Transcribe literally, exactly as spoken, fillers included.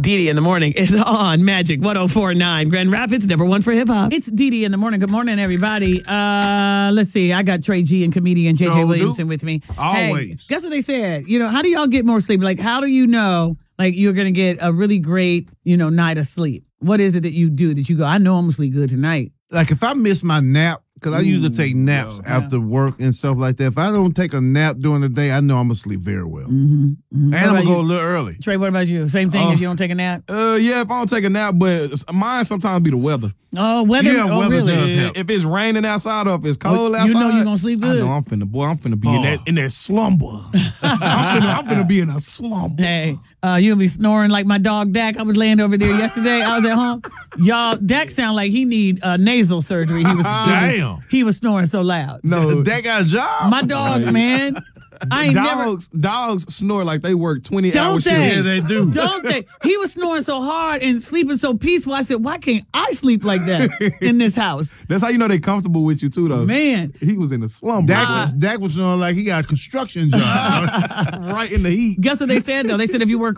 Dee in the morning is on Magic one oh four point nine. Grand Rapids, number one for hip hop. It's Dee in the morning. Good morning, everybody. Uh, let's see. I got Trey G and comedian J J So Williamson do. with me. Always. Hey, guess what they said? You know, how do y'all get more sleep? Like, how do you know, like, you're going to get a really great, you know, night of sleep? What is it that you do that you go, I know I'm going to sleep good tonight? Like if I miss my nap, because I usually take naps yeah. after work and stuff like that. If I don't take a nap during the day, I know I'm going to sleep very well. Mm-hmm. Mm-hmm. And I'm going to go a little early. Trey, what about you? Same thing Uh, if you don't take a nap? Uh, yeah, if I don't take a nap, but mine sometimes be the weather. Oh, weather? Yeah, oh, weather really? does Yeah, help. if it's raining outside or if it's cold you outside, know you're gonna sleep good. I know I'm finna, boy, I'm finna be in Oh. that in that slumber. I'm, finna, I'm finna be in a slumber. Hey, uh, you'll be snoring like my dog Dak. I was laying over there yesterday. I was at home. Y'all, Dak sound like he need uh, nasal surgery. He was Damn. He was snoring so loud. No, That got a job. My dog, man. I ain't dogs dogs snore like they work twenty Don't hour they? shifts. Yeah, they do. never. Don't they? He was snoring so hard and sleeping so peaceful. I said, why can't I sleep like that in this house? That's how you know they comfortable with you too, though. Man. He was in a slumber, Dak, was, Dak was feeling like he got a construction job. right in the heat. Guess what they said, though? They said if you work